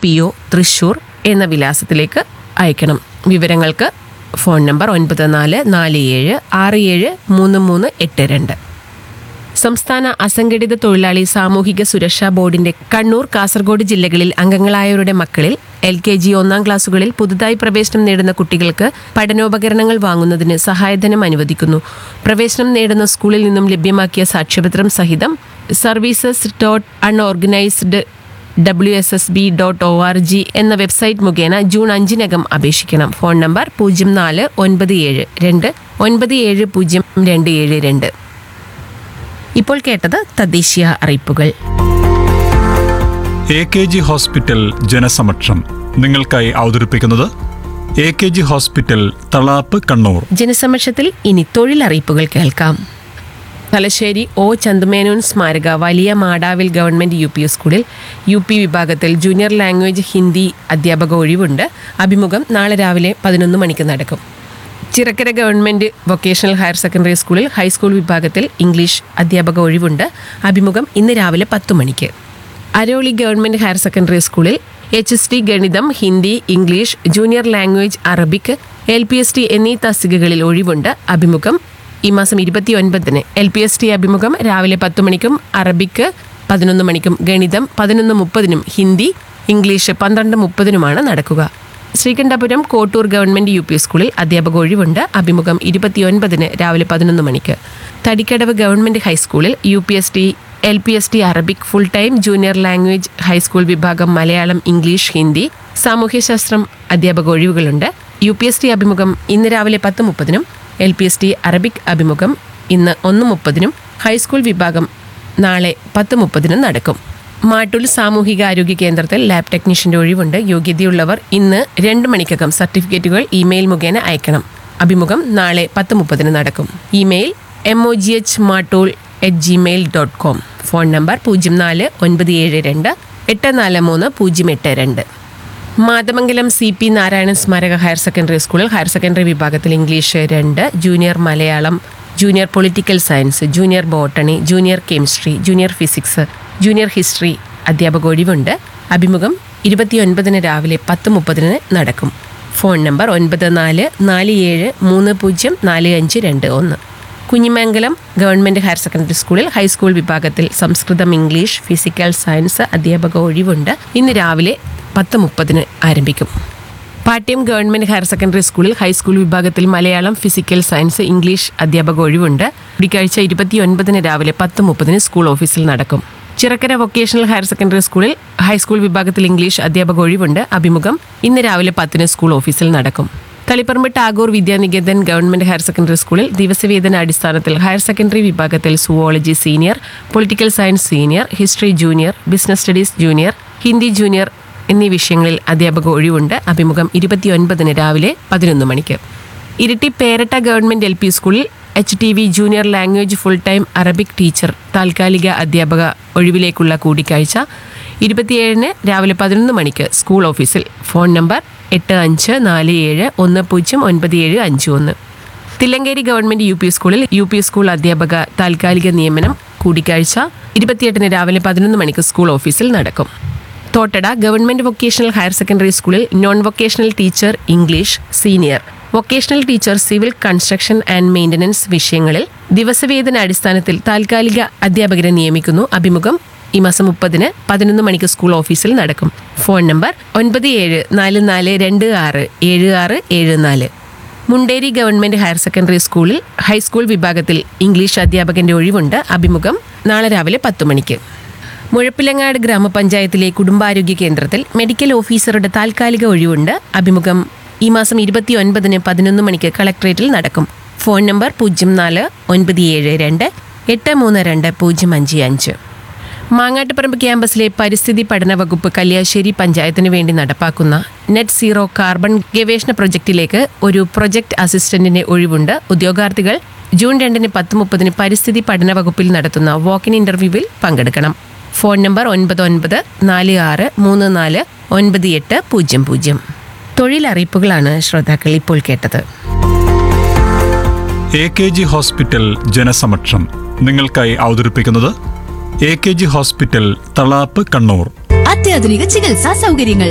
PO Thrissur എന്ന വിലാസത്തിലേക്ക് അയക്കണം. വിവരങ്ങൾക്ക് ഫോൺ നമ്പർ 9447673382. സംസ്ഥാന അസംഘടിത തൊഴിലാളി സാമൂഹിക സുരക്ഷാ ബോർഡിന്റെ കണ്ണൂർ, കാസർഗോഡ് ജില്ലകളിൽ അംഗങ്ങളായവരുടെ മക്കളിൽ LKG 1-ാം ക്ലാസുകളിൽ പുതുതായി പ്രവേശനം നേടുന്ന കുട്ടികൾക്ക് പഠനോപകരണങ്ങൾ വാങ്ങുന്നതിന് സഹായധനം അനുവദിക്കുന്നു. പ്രവേശനം നേടുന്ന സ്കൂളിൽ നിന്നും ലഭ്യമാക്കിയ സാക്ഷ്യപത്രം സഹിതം services.unorganized.wssb.org എന്ന വെബ്സൈറ്റ് മുഖേന ജൂൺ 5-നകം അപേക്ഷിക്കണം. Phone number 0497297022. ഇപ്പോൾ കേട്ടത് തദ്ദേശീയ അറിയിപ്പുകൾ. AKG ഹോസ്പിറ്റൽ ജനസമക്ഷം നിങ്ങൾക്കായി അവതരിപ്പിക്കുന്നത് AKG ഹോസ്പിറ്റൽ തളാപ്പ്, കണ്ണൂർ. ജനസമക്ഷത്തിൽ ഇനി തൊഴിലറിയിപ്പുകൾ കേൾക്കാം. തലശ്ശേരി O. ചന്തുമേനോൻ സ്മാരക വലിയ മാടാവിൽ ഗവൺമെന്റ് UP സ്കൂളിൽ UP വിഭാഗത്തിൽ ജൂനിയർ ലാംഗ്വേജ് ഹിന്ദി അധ്യാപക ഒഴിവുണ്ട്. അഭിമുഖം നാളെ രാവിലെ 11 മണിക്ക് നടക്കും. Chirakkara government vocational higher secondary സ്കൂളിൽ ഹൈസ്കൂൾ വിഭാഗത്തിൽ ഇംഗ്ലീഷ് അധ്യാപക ഒഴിവുണ്ട്. അഭിമുഖം ഇന്ന് രാവിലെ 10 മണിക്ക്. അരോളി ഗവൺമെന്റ് ഹയർ സെക്കൻഡറി സ്കൂളിൽ HST ഗണിതം, Hindi, English, junior language, Arabic, LPST എന്നീ തസ്തികകളിൽ ഒഴിവുണ്ട്. അഭിമുഖം ഈ മാസം 29-ന്. LPST അഭിമുഖം രാവിലെ 10 മണിക്കും അറബിക്ക് 11 മണിക്കും ഗണിതം 11:30-നും ഹിന്ദി, ഇംഗ്ലീഷ് 12:30-നുമാണ് നടക്കുക. ശ്രീകണ്ഠപുരം കോട്ടൂർ ഗവൺമെന്റ് UP സ്കൂളിൽ അധ്യാപക ഒഴിവുണ്ട്. അഭിമുഖം 29-ന് രാവിലെ 11 മണിക്ക്. തടിക്കടവ് ഗവൺമെന്റ് ഹൈസ്കൂളിൽ UPST, LPST Arabic, full time junior language high school വിഭാഗം മലയാളം, ഇംഗ്ലീഷ്, ഹിന്ദി, സാമൂഹ്യശാസ്ത്രം അധ്യാപക ഒഴിവുകളുണ്ട്. UPST അഭിമുഖം ഇന്ന് രാവിലെ 10:30-നും LPST അറബിക് അഭിമുഖം ഇന്ന് 1:30-നും ഹൈസ്കൂൾ വിഭാഗം നാളെ 10:30-നും നടക്കും. മാട്ടൂൽ സാമൂഹികാരോഗ്യ കേന്ദ്രത്തിൽ ലാബ് ടെക്നീഷ്യന്റെ ഒഴിവുണ്ട്. യോഗ്യതയുള്ളവർ ഇന്ന് 2 മണിക്കകം സർട്ടിഫിക്കറ്റുകൾ ഇമെയിൽ മുഖേന അയക്കണം. അഭിമുഖം നാളെ 10:30-ന് നടക്കും. Email moghmatul@gmail.com. Phone number 049728438082. Mathamangalam CP Narayanan സ്മാരക ഹയർ സെക്കൻഡറി സ്കൂളിൽ ഹയർ സെക്കൻഡറി വിഭാഗത്തിൽ English 2, junior Malayalam, junior political science, junior botany, junior chemistry, junior physics, junior history അധ്യാപക ഒഴിവുണ്ട്. അഭിമുഖം 29-ന് രാവിലെ 10:30-ന് നടക്കും. Phone number 9447304521. Kunhimangalam government higher secondary സ്കൂളിൽ ഹൈസ്കൂൾ വിഭാഗത്തിൽ സംസ്കൃതം, ഇംഗ്ലീഷ്, ഫിസിക്കൽ സയൻസ് അധ്യാപക ഒഴിവുണ്ട്. ഇന്ന് രാവിലെ 10:30-ന് ആരംഭിക്കും. പാട്യം ഗവൺമെന്റ് ഹയർ സെക്കൻഡറി സ്കൂളിൽ ഹൈസ്കൂൾ വിഭാഗത്തിൽ മലയാളം, ഫിസിക്കൽ സയൻസ്, ഇംഗ്ലീഷ് അധ്യാപക ഒഴിവുണ്ട്. വെള്ളിയാഴ്ച 29-ന് രാവിലെ 10:30-ന് സ്കൂൾ ഓഫീസിൽ നടക്കും. ചിറക്കര വൊക്കേഷണൽ ഹയർ സെക്കൻഡറി സ്കൂളിൽ ഹൈസ്കൂൾ വിഭാഗത്തിൽ ഇംഗ്ലീഷ് അധ്യാപക ഒഴിവുണ്ട്. അഭിമുഖം ഇന്ന് രാവിലെ 10-ന് സ്കൂൾ ഓഫീസിൽ നടക്കും. Taliparamba Tagore Vidya Niketan government higher secondary സ്കൂളിൽ ദിവസവേതന അടിസ്ഥാനത്തിൽ ഹയർ സെക്കൻഡറി വിഭാഗത്തിൽ zoology senior, political science senior, history junior, business studies junior, Hindi junior എന്നീ വിഷയങ്ങളിൽ അധ്യാപക ഒഴിവുണ്ട്. അഭിമുഖം 29-ന് രാവിലെ 11 മണിക്ക്. ഇരിട്ടി പേരട്ട ഗവൺമെന്റ് LP സ്കൂളിൽ HTV junior language full time Arabic teacher താൽക്കാലിക അധ്യാപക ഒഴിവിലേക്കുള്ള കൂടിക്കാഴ്ച 27-ന് രാവിലെ 11 മണിക്ക് സ്കൂൾ ഓഫീസിൽ. Phone number 8547109751. Thillankeri government UP സ്കൂളിൽ UP സ്കൂൾ അധ്യാപക താൽക്കാലിക നിയമനം കൂടിക്കാഴ്ച 28-ന് രാവിലെ 11 മണിക്ക് സ്കൂൾ ഓഫീസിൽ നടക്കും. Thottada government vocational higher secondary സ്കൂളിൽ non vocational teacher English senior, vocational teacher civil construction and maintenance വിഷയങ്ങളിൽ ദിവസവേതന അടിസ്ഥാനത്തിൽ താൽക്കാലിക അധ്യാപകരെ നിയമിക്കുന്നു. അഭിമുഖം ഈ മാസം 30-ന് 11 മണിക്ക് സ്കൂൾ ഓഫീസിൽ നടക്കും. Phone number 9744267674. Munderi government higher secondary സ്കൂളിൽ ഹൈസ്കൂൾ വിഭാഗത്തിൽ ഇംഗ്ലീഷ് അധ്യാപകന്റെ ഒഴിവുണ്ട്. അഭിമുഖം നാളെ രാവിലെ 10 മണിക്ക്. മുഴപ്പിലങ്ങാട് ഗ്രാമപഞ്ചായത്തിലെ കുടുംബാരോഗ്യ കേന്ദ്രത്തിൽ മെഡിക്കൽ ഓഫീസറുടെ താൽക്കാലിക ഒഴിവുണ്ട്. അഭിമുഖം ഈ മാസം 29-ന് 11 മണിക്ക് കളക്ടറേറ്റിൽ നടക്കും. Phone number 049728320555. മാങ്ങാട്ടുപറമ്പ് ക്യാമ്പസിലെ പരിസ്ഥിതി പഠന വകുപ്പ് കല്യാശ്ശേരി പഞ്ചായത്തിന് വേണ്ടി നടപ്പാക്കുന്ന നെറ്റ് സീറോ കാർബൺ ഗവേഷണ പ്രൊജക്റ്റിലേക്ക് ഒരു പ്രൊജക്ട് അസിസ്റ്റന്റിന്റെ ഒഴിവുണ്ട്. ഉദ്യോഗാർത്ഥികൾ ജൂൺ 2-ന് 10:30-ന് പരിസ്ഥിതി പഠന വകുപ്പിൽ നടത്തുന്ന വാക്കിൻ ഇന്റർവ്യൂവിൽ പങ്കെടുക്കണം. Phone number 9946349800. തൊഴിലറിയിപ്പുകളാണ് ശ്രോതാക്കൾ ഇപ്പോൾ കേട്ടത്. AKG ഹോസ്പിറ്റൽ ജനസമക്ഷം നിങ്ങൾക്കായി അവതരിപ്പിക്കുന്നത് AKG ഹോസ്പിറ്റൽ തളാപ്പ്, കണ്ണൂർ. അത്യാധുനിക ചികിത്സാ സൗകര്യങ്ങൾ,